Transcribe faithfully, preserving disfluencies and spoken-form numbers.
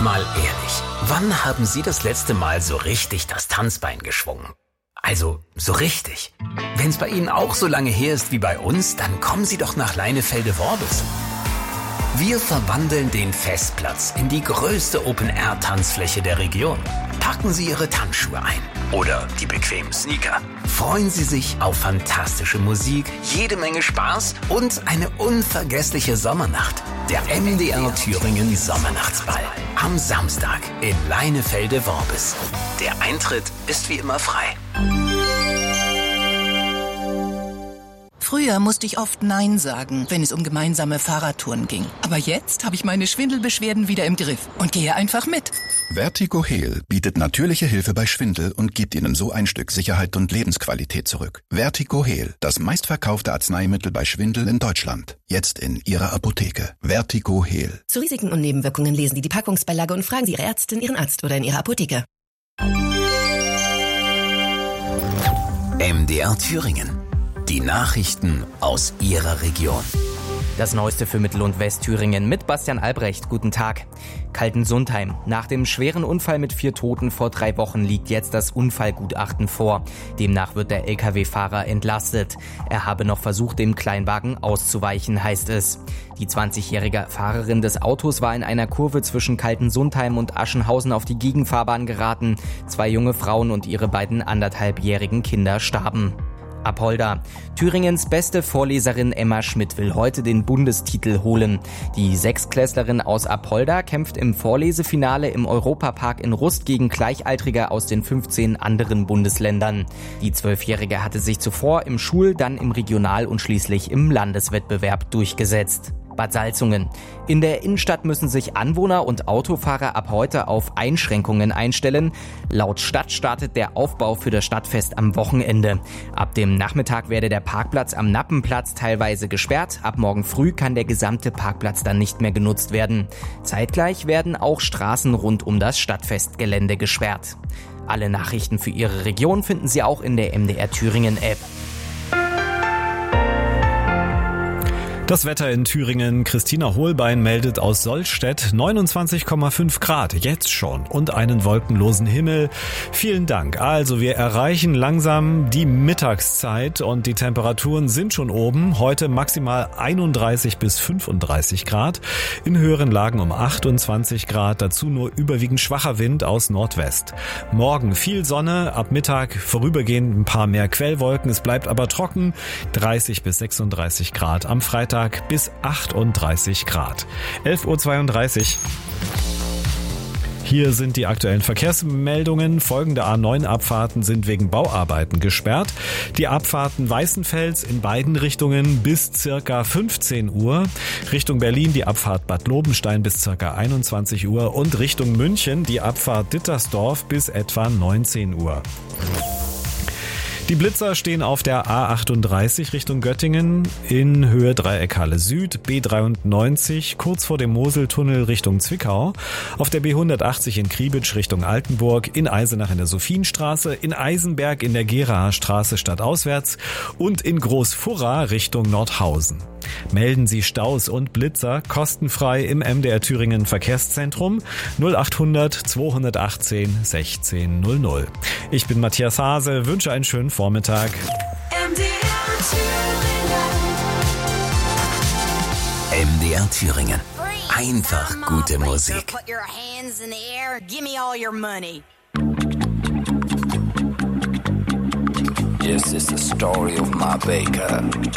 Mal ehrlich, wann haben Sie das letzte Mal so richtig das Tanzbein geschwungen? Also, so richtig. Wenn es bei Ihnen auch so lange her ist wie bei uns, dann kommen Sie doch nach Leinefelde-Worbis. Wir verwandeln den Festplatz in die größte Open-Air-Tanzfläche der Region. Packen Sie Ihre Tanzschuhe ein oder die bequemen Sneaker. Freuen Sie sich auf fantastische Musik, jede Menge Spaß und eine unvergessliche Sommernacht. Der M D R Thüringen Sommernachtsball am Samstag in Leinefelde-Worbis. Der Eintritt ist wie immer frei. Früher musste ich oft Nein sagen, wenn es um gemeinsame Fahrradtouren ging. Aber jetzt habe ich meine Schwindelbeschwerden wieder im Griff und gehe einfach mit. Vertigo Heal bietet natürliche Hilfe bei Schwindel und gibt Ihnen so ein Stück Sicherheit und Lebensqualität zurück. Vertigo Heal, das meistverkaufte Arzneimittel bei Schwindel in Deutschland. Jetzt in Ihrer Apotheke. Vertigo Heal. Zu Risiken und Nebenwirkungen lesen Sie die Packungsbeilage und fragen Sie Ihre Ärztin, Ihren Arzt oder in Ihrer Apotheke. M D R Thüringen. Die Nachrichten aus Ihrer Region. Das Neueste für Mittel- und Westthüringen mit Bastian Albrecht. Guten Tag. Kaltensundheim. Nach dem schweren Unfall mit vier Toten vor drei Wochen liegt jetzt das Unfallgutachten vor. Demnach wird der L K W-Fahrer entlastet. Er habe noch versucht, dem Kleinwagen auszuweichen, heißt es. Die zwanzigjährige Fahrerin des Autos war in einer Kurve zwischen Kaltensundheim und Aschenhausen auf die Gegenfahrbahn geraten. Zwei junge Frauen und ihre beiden anderthalbjährigen Kinder starben. Apolda. Thüringens beste Vorleserin Emma Schmidt will heute den Bundestitel holen. Die Sechstklässlerin aus Apolda kämpft im Vorlesefinale im Europapark in Rust gegen Gleichaltrige aus den fünfzehn anderen Bundesländern. Die Zwölfjährige hatte sich zuvor im Schul-, dann im Regional- und schließlich im Landeswettbewerb durchgesetzt. Bad Salzungen. In der Innenstadt müssen sich Anwohner und Autofahrer ab heute auf Einschränkungen einstellen. Laut Stadt startet der Aufbau für das Stadtfest am Wochenende. Ab dem Nachmittag werde der Parkplatz am Nappenplatz teilweise gesperrt. Ab morgen früh kann der gesamte Parkplatz dann nicht mehr genutzt werden. Zeitgleich werden auch Straßen rund um das Stadtfestgelände gesperrt. Alle Nachrichten für Ihre Region finden Sie auch in der M D R Thüringen App. Das Wetter in Thüringen. Christina Hohlbein meldet aus Sollstedt neunundzwanzig Komma fünf Grad, jetzt schon, und einen wolkenlosen Himmel. Vielen Dank. Also wir erreichen langsam die Mittagszeit und die Temperaturen sind schon oben. Heute maximal einunddreißig bis fünfunddreißig Grad, in höheren Lagen um achtundzwanzig Grad, dazu nur überwiegend schwacher Wind aus Nordwest. Morgen viel Sonne, ab Mittag vorübergehend ein paar mehr Quellwolken, es bleibt aber trocken, dreißig bis sechsunddreißig Grad. Am Freitag bis achtunddreißig Grad. elf Uhr zweiunddreißig. Hier sind die aktuellen Verkehrsmeldungen. Folgende A neun Abfahrten sind wegen Bauarbeiten gesperrt. Die Abfahrten Weißenfels in beiden Richtungen bis circa fünfzehn Uhr. Richtung Berlin die Abfahrt Bad Lobenstein bis circa einundzwanzig Uhr und Richtung München die Abfahrt Dittersdorf bis etwa neunzehn Uhr. Die Blitzer stehen auf der A achtunddreißig Richtung Göttingen in Höhe Dreieckhalle Süd, B dreiundneunzig kurz vor dem Moseltunnel Richtung Zwickau, auf der B hundertachtzig in Kriebitsch Richtung Altenburg, in Eisenach in der Sophienstraße, in Eisenberg in der Geraer Straße stadtauswärts und in Großfurra Richtung Nordhausen. Melden Sie Staus und Blitzer kostenfrei im M D R Thüringen Verkehrszentrum null achthundert zweihundertachtzehn sechzehn null null. Ich bin Matthias Hase, wünsche einen schönen Vormittag. M D R Thüringen. Einfach gute Musik. This is the story of my baker.